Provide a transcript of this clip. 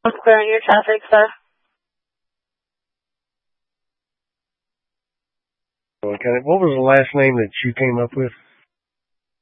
Clear on your traffic, sir. Okay. What was the last name that you came up with?